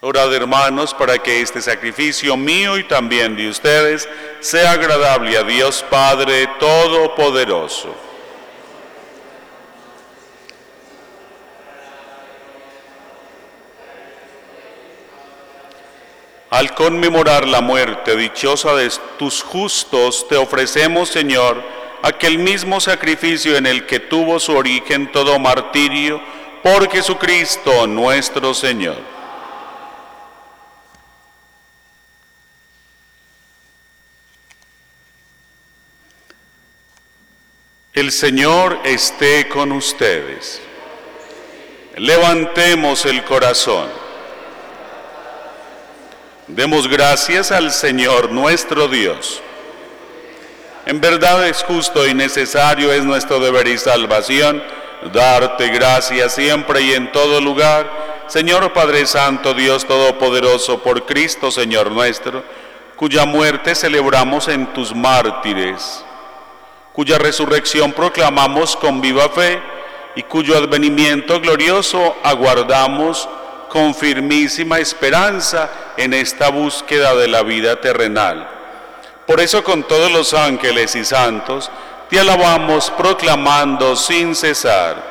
Orad, hermanos, para que este sacrificio mío y también de ustedes sea agradable a Dios Padre Todopoderoso. Al conmemorar la muerte dichosa de tus justos, te ofrecemos, Señor, aquel mismo sacrificio en el que tuvo su origen todo martirio, por Jesucristo nuestro Señor. El Señor esté con ustedes. Levantemos el corazón. Demos gracias al Señor nuestro Dios. En verdad es justo y necesario, es nuestro deber y salvación, darte gracias siempre y en todo lugar, Señor Padre Santo, Dios Todopoderoso, por Cristo Señor nuestro, cuya muerte celebramos en tus mártires, cuya resurrección proclamamos con viva fe y cuyo advenimiento glorioso aguardamos con firmísima esperanza en esta búsqueda de la vida terrenal. Por eso con todos los ángeles y santos te alabamos proclamando sin cesar: